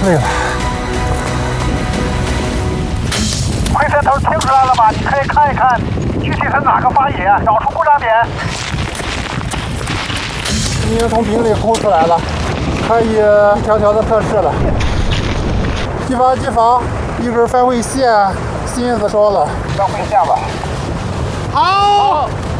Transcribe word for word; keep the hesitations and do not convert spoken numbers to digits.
累了。 回旋头听出来了吧？你可以看一看，具体是哪个发野，找出故障点。 已经从冰里抠出来了，可以一条条的测试了。激发激发，一根返回线，心思少了。 返回线吧。 好。